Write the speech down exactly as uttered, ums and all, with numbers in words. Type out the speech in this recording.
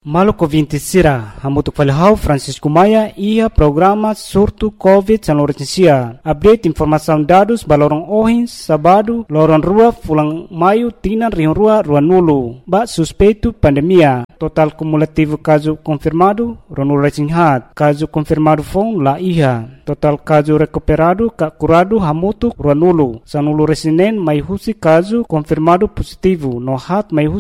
Maluco vinte sira, hamutuk falhau Francisco Maia ia programa surto Covid san Lorensia. Update informação dados balorong ohin sabado lorong rua fulang maio tinan rion rua rua nulu. Ba suspeito pandemia. Total cumulativo caso confirmado ronu recinghat. Caso confirmado fong la iha. Total caso recuperado ka curado hamutuk rua nulu. Sanulu resinen mai husi caso confirmado positivo no hat mai